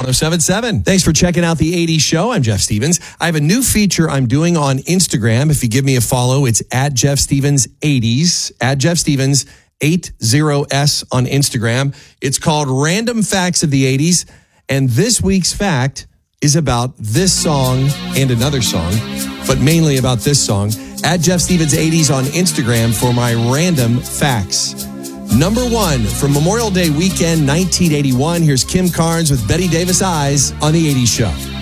1077. Thanks for checking out the 80s show. I'm Jeff Stevens. I have a new feature I'm doing on Instagram. If you give me a follow, it's at Jeff Stevens 80s, at Jeff Stevens 80s on Instagram. It's called Random Facts of the 80s. And this week's fact is about this song and another song, but mainly about this song. At Jeff Stevens 80s on Instagram for my random facts. Number 1, from Memorial Day weekend 1981, here's Kim Carnes with Betty Davis Eyes on the 80s show.